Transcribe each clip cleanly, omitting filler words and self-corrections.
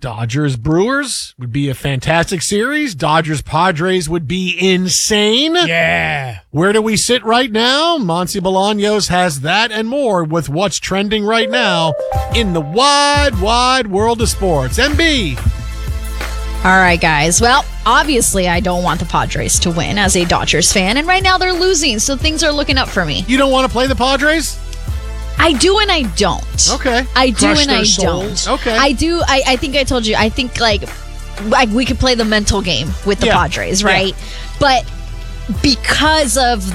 Dodgers-Brewers would be a fantastic series. Dodgers-Padres would be insane. Yeah. Where do we sit right now? Monty Bolaños has that and more with what's trending right now in the wide, wide world of sports. MB. All right, guys. Well, obviously, I don't want the Padres to win as a Dodgers fan, and right now they're losing, so things are looking up for me. You don't want to play the Padres? I do and I don't. Okay. I do Crush and their I souls. don't. Okay. I do. I think I told you. I think like we could play the mental game with the Padres, right? Yeah. But because of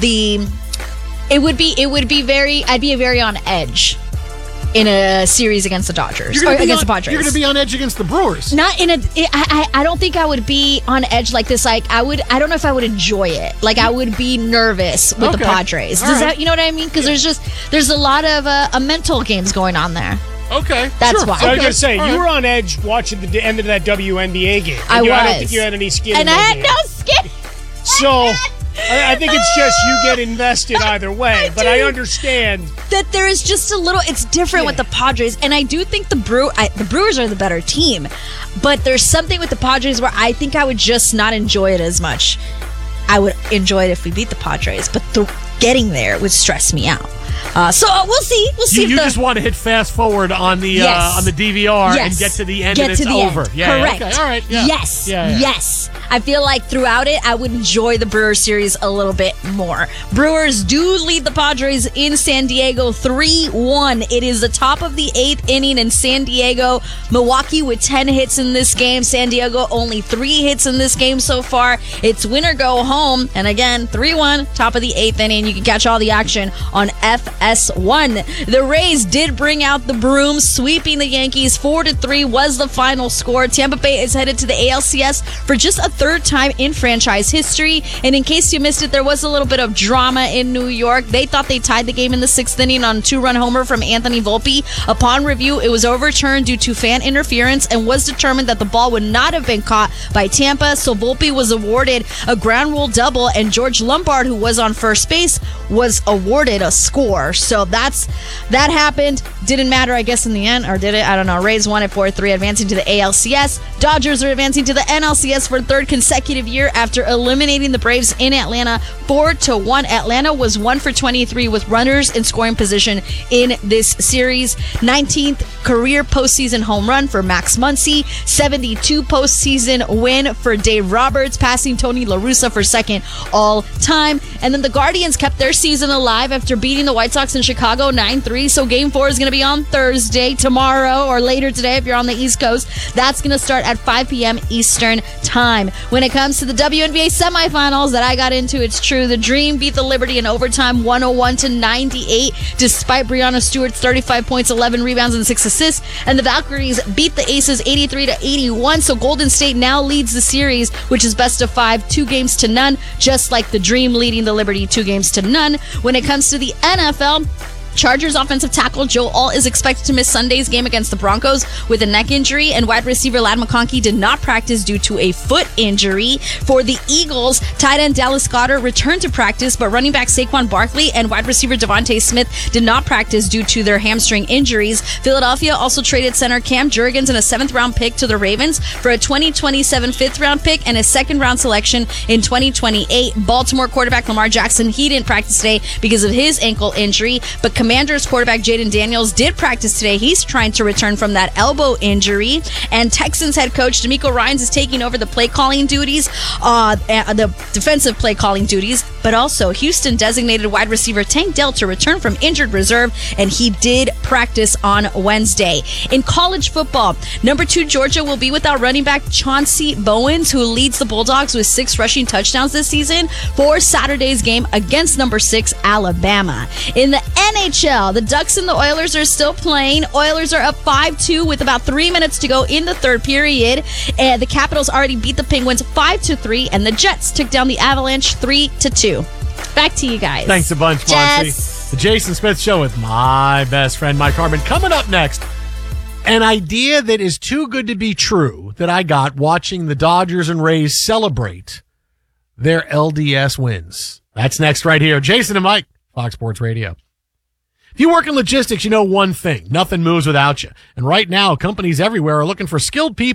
it would be very. I'd be very on edge in a series against the Dodgers or against the Padres. You're going to be on edge against the Brewers. Not in a. I don't think I would be on edge like this. Like I don't know if I would enjoy it. Like I would be nervous with the Padres. All Does right. that, you know what I mean? Because there's a lot of mental games going on there. Okay. That's sure. why. So I was Okay. going to say, All you right. were on edge watching the end of that WNBA game. I don't was. think you had any skin And in I that had game. no skin. So I think it's just you get invested either way. But I do. understand. That there is just a little. It's different with the Padres, and I do think the Brewers are the better team. But there's something with the Padres where I think I would just not enjoy it as much. I would enjoy it if we beat the Padres, but getting there would stress me out. So we'll see. We'll see. You just want to hit fast forward on the DVR and get to the end and it's over. End. Yeah, Correct. Okay. All right. Yeah. Yes. Yeah. Yes. I feel like throughout it, I would enjoy the Brewers series a little bit more. Brewers do lead the Padres in San Diego 3-1. It is the top of the 8th inning in San Diego. Milwaukee with 10 hits in this game. San Diego only 3 hits in this game so far. It's win or go home. And again, 3-1, top of the 8th inning. You can catch all the action on FS1. The Rays did bring out the broom, sweeping the Yankees 4-3 was the final score. Tampa Bay is headed to the ALCS for just a third time in franchise history. And in case you missed it, there was a little bit of drama in New York. They thought they tied the game in the 6th inning on a 2-run homer from Anthony Volpe. Upon review, it was overturned due to fan interference and was determined that the ball would not have been caught by Tampa. So Volpe was awarded a ground rule double, and George Lombard, who was on first base, was awarded a score. So that happened. Didn't matter, I guess, in the end, or did it? I don't know. Rays won at 4-3, advancing to the ALCS. Dodgers are advancing to the NLCS for third consecutive year after eliminating the Braves in Atlanta 4-1. Atlanta was 1-for-23 with runners in scoring position in this series. 19th career postseason home run for Max Muncy. 72 postseason win for Dave Roberts, passing Tony La Russa for second all time. And then the Guardians kept their season alive after beating the White Sox in Chicago 9-3. So game 4 is going to be on Thursday, tomorrow, or later today if you're on the East Coast. That's going to start at 5 p.m. Eastern time. When it comes to the WNBA semifinals that I got into, it's true. The Dream beat the Liberty in overtime 101-98, despite Breanna Stewart's 35 points, 11 rebounds, and 6 assists. And the Valkyries beat the Aces 83-81. So Golden State now leads the series, which is best of 5, 2-0, just like the Dream leading the Liberty 2-0. When it comes to the NFL, Chargers offensive tackle Joe Alt is expected to miss Sunday's game against the Broncos with a neck injury, and wide receiver Ladd McConkey did not practice due to a foot injury. For the Eagles, tight end Dallas Goedert returned to practice, but running back Saquon Barkley and wide receiver Devontae Smith did not practice due to their hamstring injuries. Philadelphia also traded center Cam Jurgens and a 7th-round pick to the Ravens for a 2027 5th-round pick and a 2nd-round selection in 2028. Baltimore quarterback Lamar Jackson, he didn't practice today because of his ankle injury, but Commanders quarterback Jaden Daniels did practice today. He's trying to return from that elbow injury. And Texans head coach DeMeco Ryans is taking over the play calling duties, the defensive play calling duties, but also Houston designated wide receiver Tank Dell to return from injured reserve, and he did practice on Wednesday. In college football, number 2 Georgia will be without running back Chauncey Bowens, who leads the Bulldogs with 6 rushing touchdowns this season, for Saturday's game against number 6 Alabama. In the NHL, the Ducks and the Oilers are still playing. Oilers are up 5-2 with about 3 minutes to go in the third period. And the Capitals already beat the Penguins 5-3, and the Jets took down the Avalanche 3-2. Back to you guys. Thanks a bunch, Monty. The Jason Smith Show with my best friend, Mike Harmon. Coming up next, an idea that is too good to be true that I got watching the Dodgers and Rays celebrate their LDS wins. That's next right here. Jason and Mike, Fox Sports Radio. If you work in logistics, you know one thing. Nothing moves without you. And right now, companies everywhere are looking for skilled people